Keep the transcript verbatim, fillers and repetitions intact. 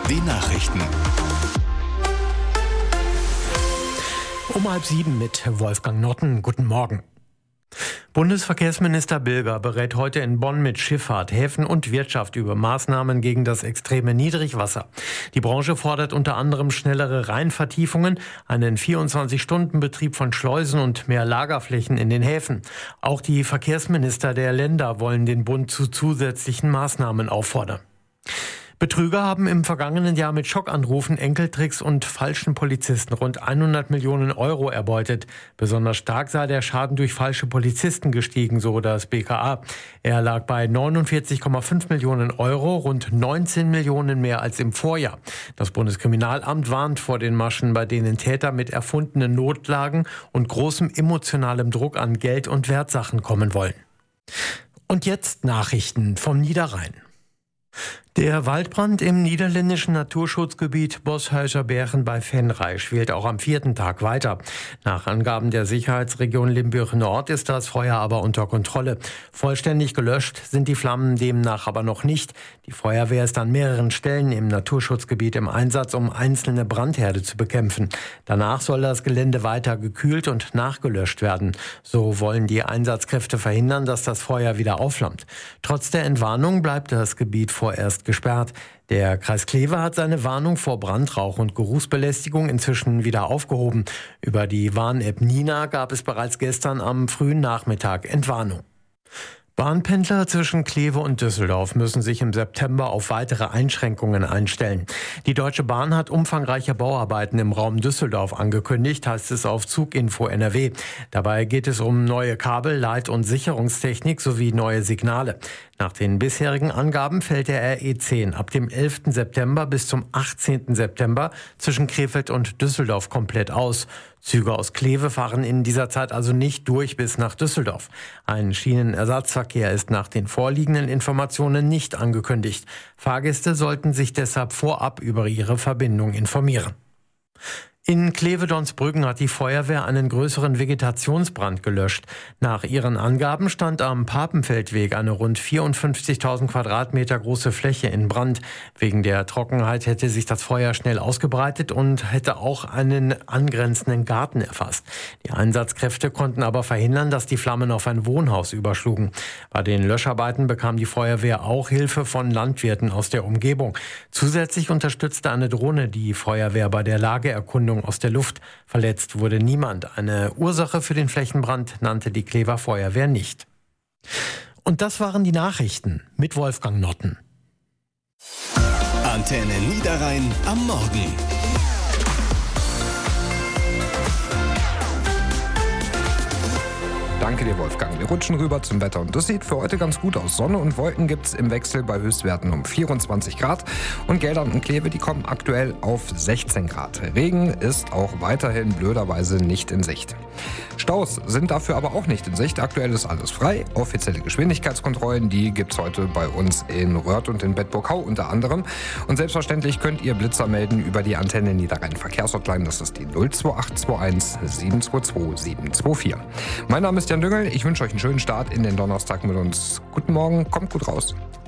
Die Nachrichten. Um halb sieben mit Wolfgang Notten. Guten Morgen. Bundesverkehrsminister Bilger berät heute in Bonn mit Schifffahrt, Häfen und Wirtschaft über Maßnahmen gegen das extreme Niedrigwasser. Die Branche fordert unter anderem schnellere Rheinvertiefungen, einen vierundzwanzig-Stunden-Betrieb von Schleusen und mehr Lagerflächen in den Häfen. Auch die Verkehrsminister der Länder wollen den Bund zu zusätzlichen Maßnahmen auffordern. Betrüger haben im vergangenen Jahr mit Schockanrufen, Enkeltricks und falschen Polizisten rund hundert Millionen Euro erbeutet. Besonders stark sei der Schaden durch falsche Polizisten gestiegen, so das B K A. Er lag bei neunundvierzig Komma fünf Millionen Euro, rund neunzehn Millionen mehr als im Vorjahr. Das Bundeskriminalamt warnt vor den Maschen, bei denen Täter mit erfundenen Notlagen und großem emotionalem Druck an Geld und Wertsachen kommen wollen. Und jetzt Nachrichten vom Niederrhein. Der Waldbrand im niederländischen Naturschutzgebiet Boshuyser-Bergen bei Venray schwelt auch am vierten Tag weiter. Nach Angaben der Sicherheitsregion Limburg-Nord ist das Feuer aber unter Kontrolle. Vollständig gelöscht sind die Flammen demnach aber noch nicht. Die Feuerwehr ist an mehreren Stellen im Naturschutzgebiet im Einsatz, um einzelne Brandherde zu bekämpfen. Danach soll das Gelände weiter gekühlt und nachgelöscht werden. So wollen die Einsatzkräfte verhindern, dass das Feuer wieder aufflammt. Trotz der Entwarnung bleibt das Gebiet vorerst gesperrt. Der Kreis Kleve hat seine Warnung vor Brandrauch und Geruchsbelästigung inzwischen wieder aufgehoben. Über die Warn-App Nina gab es bereits gestern am frühen Nachmittag Entwarnung. Bahnpendler zwischen Kleve und Düsseldorf müssen sich im September auf weitere Einschränkungen einstellen. Die Deutsche Bahn hat umfangreiche Bauarbeiten im Raum Düsseldorf angekündigt, heißt es auf Zuginfo N R W. Dabei geht es um neue Kabel-, Leit- und Sicherungstechnik sowie neue Signale. Nach den bisherigen Angaben fällt der R E zehn ab dem elften September bis zum achtzehnten September zwischen Krefeld und Düsseldorf komplett aus. Züge aus Kleve fahren in dieser Zeit also nicht durch bis nach Düsseldorf. Ein Schienenersatzverkehr ist nach den vorliegenden Informationen nicht angekündigt. Fahrgäste sollten sich deshalb vorab über ihre Verbindung informieren. In Kleve-Donsbrüggen hat die Feuerwehr einen größeren Vegetationsbrand gelöscht. Nach ihren Angaben stand am Papenfeldweg eine rund vierundfünfzigtausend Quadratmeter große Fläche in Brand. Wegen der Trockenheit hätte sich das Feuer schnell ausgebreitet und hätte auch einen angrenzenden Garten erfasst. Die Einsatzkräfte konnten aber verhindern, dass die Flammen auf ein Wohnhaus überschlugen. Bei den Löscharbeiten bekam die Feuerwehr auch Hilfe von Landwirten aus der Umgebung. Zusätzlich unterstützte eine Drohne die Feuerwehr bei der Lageerkundung aus der Luft. Verletzt wurde niemand. Eine Ursache für den Flächenbrand nannte die Klever Feuerwehr nicht. Und das waren die Nachrichten mit Wolfgang Notten. Antenne Niederrhein am Morgen. Danke dir, Wolfgang. Wir rutschen rüber zum Wetter und das sieht für heute ganz gut aus. Sonne und Wolken gibt es im Wechsel bei Höchstwerten um vierundzwanzig Grad und Geldern und Kleve, die kommen aktuell auf sechzehn Grad. Regen ist auch weiterhin blöderweise nicht in Sicht. Staus sind dafür aber auch nicht in Sicht. Aktuell ist alles frei. Offizielle Geschwindigkeitskontrollen, die gibt es heute bei uns in Röhrt und in Bedburg-Hau unter anderem. Und selbstverständlich könnt ihr Blitzer melden über die Antenne Niederrhein Verkehrshotline. Das ist die null zwei acht zwei eins sieben zwei zwei sieben zwei vier. Mein Name ist Jan Düngel. Ich wünsche euch einen schönen Start in den Donnerstag mit uns. Guten Morgen, kommt gut raus.